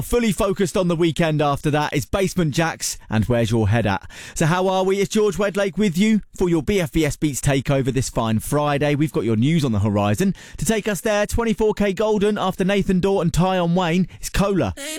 fully focused on the weekend after that is Basement Jaxx and Where's Your Head At? So how are we? It's George Wedlake with you for your BFBS Beats takeover this fine Friday. We've got your news on the horizon. To take us there, 24K Golden after Nathan Dawe and Tyon Wayne is Cola.